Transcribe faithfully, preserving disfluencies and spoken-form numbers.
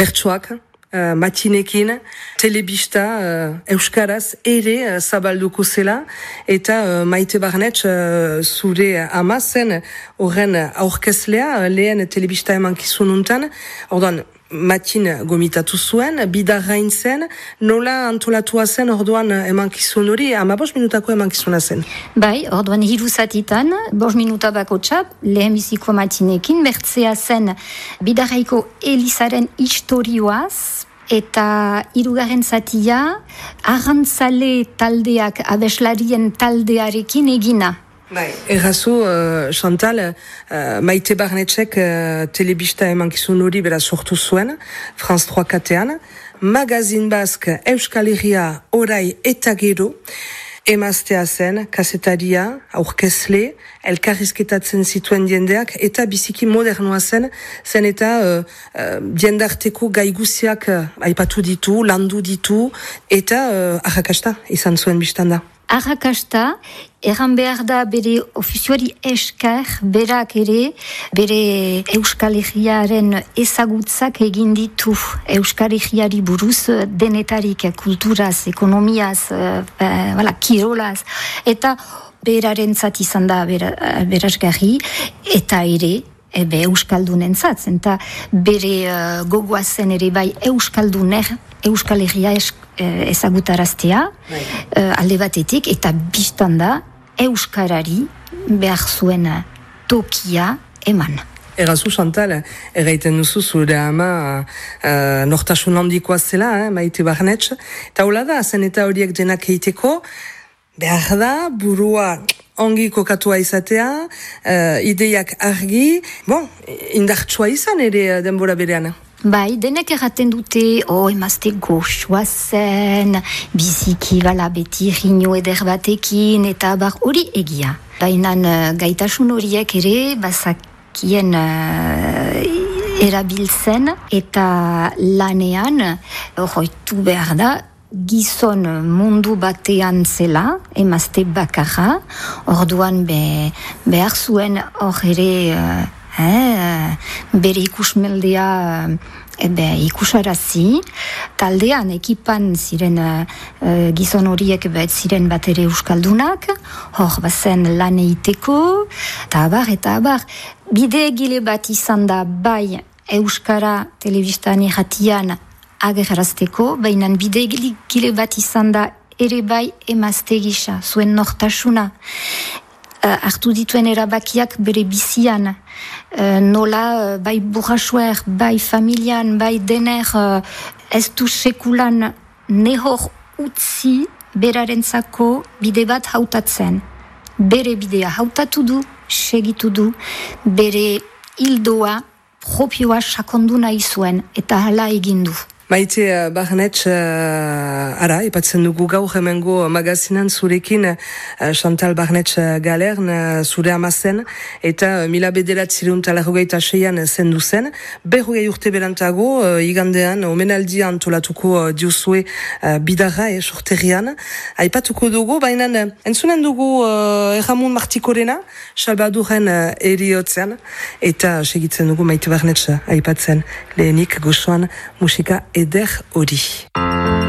bertsoak, Uh, matinekin, telebista uh, euskaraz ere uh, zabalduko zela, eta uh, Maite Barnetx uh, zure ama zen horren aurkezlea, lehen telebista emankizun untan, orduan, matin gomitatu zuen, bidarrain zen, nola antolatua zen orduan emankizun hori, ama bost minutako emankizuna zen. Bai, orduan hiru zatitan, bost minuta bako txap, lehen biziko matinekin, bertzea zen bidarraiko Elizaren historioaz, eta hirugarren zatia, arrantzale taldeak, abeslarien taldearekin egina. Bai, errazu, uh, Chantal, uh, Maite Barnetxek uh, telebista emankizun hori bera sortu zuen, France trois katean, Magazin Bask Euskal Herria orai eta gero, emaztea zen, kasetaria, aurkezle, elkarrizketatzen zituen jendeak, eta biziki modernoa zen, zen eta uh, uh, jendarteko gaiguziak uh, aipatu ditu, landu ditu, eta uh, arrakasta izan zuen biztanda. Arrakasta, erran behar da bere ofizioari esker, berak ere, bere Euskal Herriaren ezagutzak egin ditu. Euskal Herriari buruz denetarik, kulturaz, ekonomiaz, uh, uh, voilà, kirolaz, eta beraren zat izan da bera, berazgarri, eta ere, ebe Euskaldunen zat, eta bere uh, gogoa zen ere bai Euskalduner, Euskal Herria es, eh, ezagutaraztea, uh, alde batetik, eta biztan da Euskarari behar zuen tokia eman. Errazu, Chantal, erraiten duzu zure ama uh, nortasun handikoa zela, eh, Maite Barnetx, eta hola da, zen eta horiek denak eiteko, behar da, burua ongi kokatua izatea, uh, ideiak argi, bon, indartsua izan ere denbora berean. Bai, denek erraten dute, oh, emazte goxua zen, biziki bala beti rino eder batekin, eta bar hori egia. Baina gaitasun horiek ere, bazakien uh, erabiltzen, eta lanean, horretu behar da, gizon mundu batean zela, emazte bakarra, orduan be, behar zuen hor ere, uh, Eh, bere ikusmeldea ebe, ikusarazi, taldean ekipan ziren uh, gizon horiek bet ziren bat ere euskaldunak, hor bazen lan eiteko, eta abar, eta abar, bide egile bat izan da bai euskara telebistan erratian agerrazteko, baina bide egile bat izan da ere bai emazte gisa, zuen nortasuna. Uh, hartu dituen erabakiak bere bizian, uh, nola uh, bai burrasuer, bai familian, bai dener, uh, ez du sekulan nehor utzi berarentzako bide bat hautatzen. Bere bidea hautatu du, segitu du, bere hildoa propioa sakondu nahi zuen, eta hala egin du. Maite Barnetx, uh, ara, ipatzen dugu gaur hemengo magazinan zurekin uh, Chantal Barnetx Galern, uh, zure amazen, eta uh, mila bederatzireun talarrogeita seian zendu zen. Berrogei urte berantago, uh, igandean, omenaldia antolatuko uh, diuzue uh, bidarra, eh, sorterian. Aipatuko dugu, baina entzunen dugu uh, Erramun Martikorena, Salbaduren uh, eriotzean, eta segitzen dugu Maite Barnetx aipatzen lehenik gozoan musika eder hori.